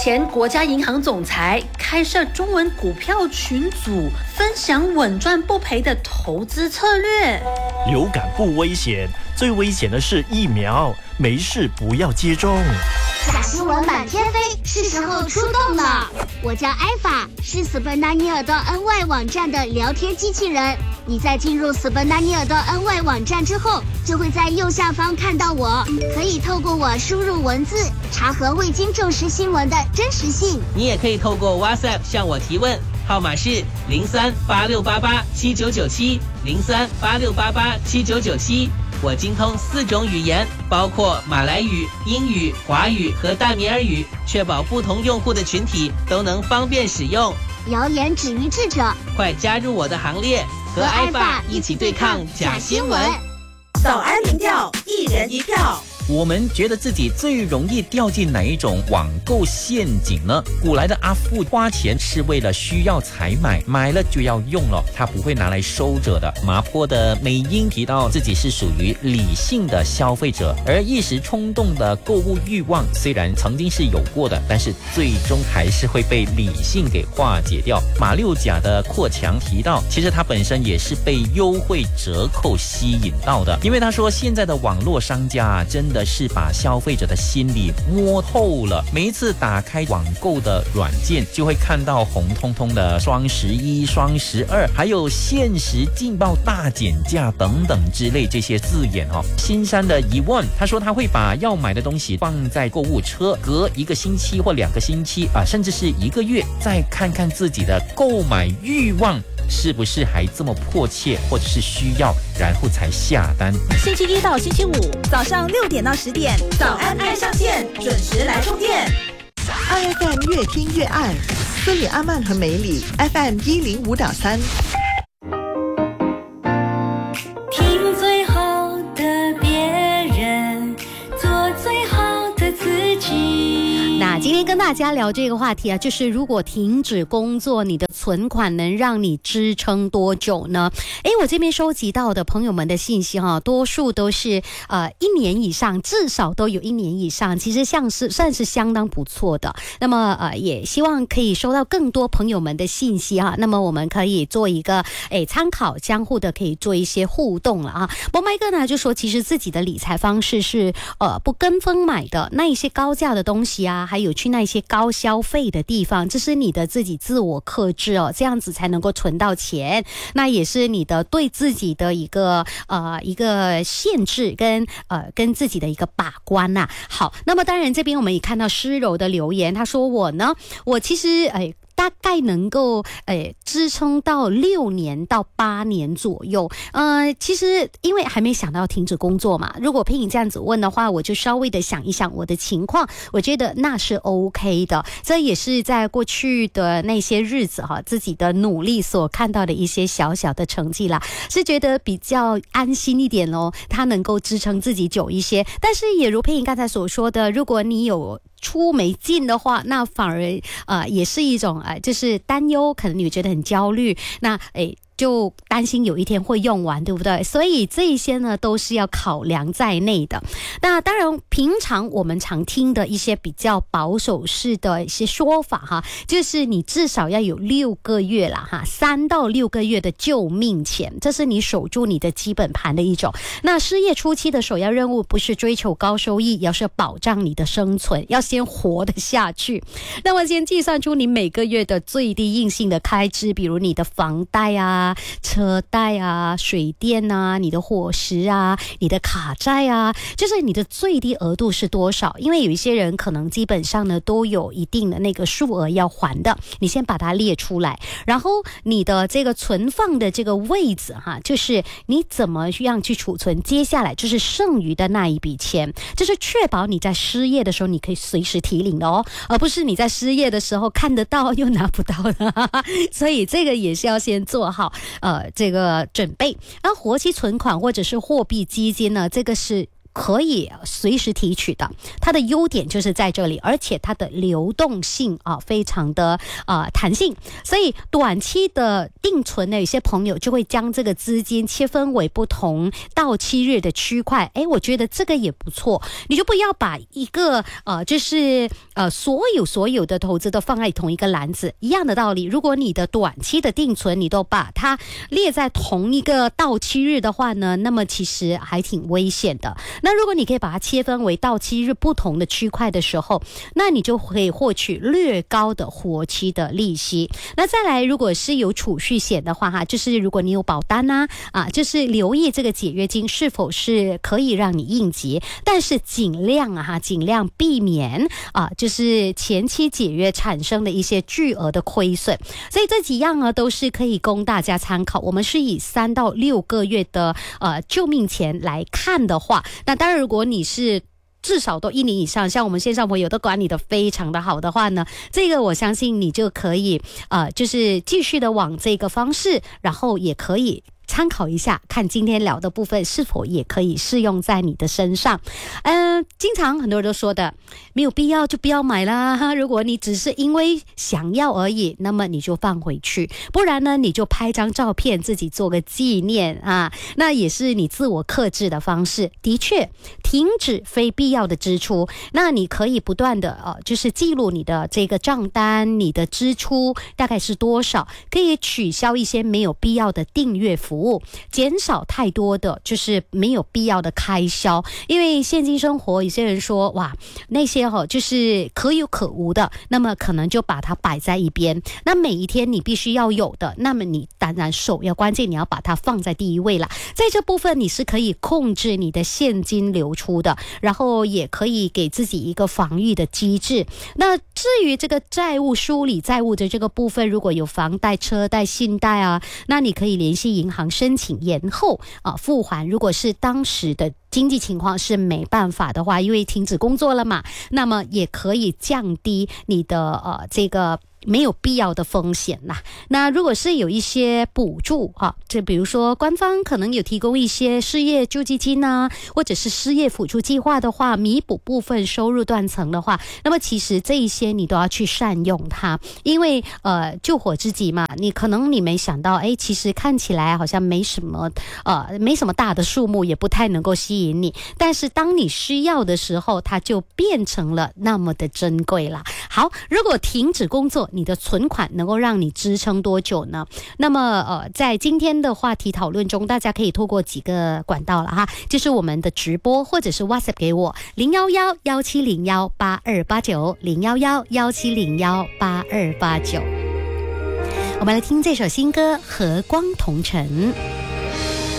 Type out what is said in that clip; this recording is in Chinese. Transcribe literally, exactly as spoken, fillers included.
前国家银行总裁开设中文股票群组，分享稳赚不赔的投资策略。 流感不危险，最危险的是疫苗，没事不要接种。 假新闻满天飞，是时候出动了。我叫艾法，是斯本纳尼尔的 N Y 网站的聊天机器人。你在进入斯本纳尼尔的 N Y 网站之后，就会在右下方看到我，可以透过我输入文字，查核未经证实新闻的真实性。 你也可以透过 WhatsApp 向我提问，号码是零三八六八八七九九七零三八六八八七九九七。我精通四种语言，包括马来语、英语、华语和大米尔语，确保不同用户的群体都能方便使用。 谣言止于智者， 快加入我的行列，和艾爸一起对抗假新闻。 早安民调，一人一票。 我们觉得自己最容易掉进哪一种网购陷阱呢？古来的阿富花钱是为了需要才买，买了就要用了，他不会拿来收着的。麻坡的美英提到自己是属于理性的消费者，而一时冲动的购物欲望虽然曾经是有过的，但是最终还是会被理性给化解掉。马六甲的阔强提到，其实他本身也是被优惠折扣吸引到的，因为他说现在的网络商家啊，真的是把消费者的心理摸透了。每一次打开网购的软件，就会看到红彤彤的双十一、双十二，还有限时劲爆大减价等等之类这些字眼哦。新山的疑问，他说他会把要买的东西放在购物车，隔一个星期或两个星期啊，甚至是一个月，再看看自己的购买欲望是不是还这么迫切，或者是需要，然后才下单。 星期一到星期五早上六点到十点，早安爱上线，准时来充电。 I F M 越听越爱，斯里阿曼和梅里 F M 一零五点三。 听最好的别人，做最好的自己。 那今天跟大家聊这个话题啊，就是如果停止工作，你的存款能让你支撑多久呢？诶，我这边收集到的朋友们的信息哈、啊，多数都是呃一年以上，至少都有一年以上，其实像是算是相当不错的。那么呃也希望可以收到更多朋友们的信息哈、啊，那么我们可以做一个诶参考，相互的可以做一些互动了啊。波麦哥呢就说，其实自己的理财方式是呃不跟风买的，那一些高价的东西啊，还有去那些高消费的地方，这是你的自己自我克制哦，这样子才能够存到钱。那也是你的对自己的一个呃一个限制跟呃跟自己的一个把关呐、啊。好，那么当然这边我们也看到诗柔的留言，他说我呢，我其实哎。大概能够诶支撑到六年到八年左右。呃，其实因为还没想到停止工作嘛，如果佩颖这样子问的话，我就稍微的想一想我的情况，我觉得那是 OK 的。这也是在过去的那些日子哈，自己的努力所看到的一些小小的成绩啦，是觉得比较安心一点咯，它能够支撑自己久一些。但是也如佩颖刚才所说的，如果你有出没劲的话，那反而呃也是一种呃就是担忧，可能你觉得很焦虑，那诶就担心有一天会用完，对不对？所以这一些呢都是要考量在内的。那当然平常我们常听的一些比较保守式的一些说法哈，就是你至少要有六个月啦哈，三到六个月的救命钱，这是你守住你的基本盘的一种。那失业初期的首要任务不是追求高收益，而是保障你的生存，要先活得下去。那么先计算出你每个月的最低硬性的开支，比如你的房贷啊、车贷啊、水电啊、你的伙食啊、你的卡债啊，就是你的最低额度是多少。因为有一些人可能基本上呢都有一定的那个数额要还的，你先把它列出来，然后你的这个存放的这个位置哈，就是你怎么样去储存接下来就是剩余的那一笔钱，就是确保你在失业的时候你可以随时提领的哦，而不是你在失业的时候看得到又拿不到的所以这个也是要先做好呃这个准备。而活期存款或者是货币基金呢，这个是可以随时提取的，它的优点就是在这里，而且它的流动性啊非常的啊、呃、弹性，所以短期的定存呢，有些朋友就会将这个资金切分为不同到期日的区块，哎，我觉得这个也不错，你就不要把一个呃就是呃所有所有的投资都放在同一个篮子，一样的道理，如果你的短期的定存你都把它列在同一个到期日的话呢，那么其实还挺危险的。那如果你可以把它切分为到期日不同的区块的时候，那你就可以获取略高的活期的利息。那再来，如果是有储蓄险的话哈，就是如果你有保单啊啊，就是留意这个解约金是否是可以让你应急，但是尽量啊哈，尽量避免啊，就是前期解约产生的一些巨额的亏损。所以这几样呢都是可以供大家参考。我们是以三到六个月的呃救命钱来看的话，那当然如果你是至少都一年以上，像我们线上朋友都管理的非常的好的话呢，这个我相信你就可以呃，就是继续的往这个方式，然后也可以参考一下，看今天聊的部分是否也可以适用在你的身上。嗯、呃，经常很多人都说的，没有必要就不要买啦。如果你只是因为想要而已，那么你就放回去，不然呢，你就拍张照片自己做个纪念啊，那也是你自我克制的方式。的确，停止非必要的支出，那你可以不断的呃，就是记录你的这个账单，你的支出大概是多少，可以取消一些没有必要的订阅服务，减少太多的就是没有必要的开销。因为现今生活有些人说哇，那些哦就是可有可无的，那么可能就把它摆在一边。那每一天你必须要有的，那么你当然首要关键你要把它放在第一位啦。在这部分你是可以控制你的现金流出的，然后也可以给自己一个防御的机制。那至于这个债务梳理债务的这个部分，如果有房贷、车贷、信贷啊，那你可以联系银行申请延后啊付还。如果是当时的经济情况是没办法的话，因为停止工作了嘛，那么也可以降低你的呃这个没有必要的风险啦。那如果是有一些补助啊，就比如说官方可能有提供一些失业救济金啊，或者是失业辅助计划的话，弥补部分收入断层的话，那么其实这一些你都要去善用它。因为呃救火之急嘛，你可能你没想到，哎，其实看起来好像没什么呃没什么大的数目，也不太能够吸引你，但是当你需要的时候，它就变成了那么的珍贵了。好，如果停止工作，你的存款能够让你支撑多久呢？那么呃，在今天的话题讨论中，大家可以透过几个管道了哈，就是我们的直播或者是 WhatsApp 给我零一一一七零一八二八九零一一一七零一八二八九。我们来听这首新歌《和光同尘》。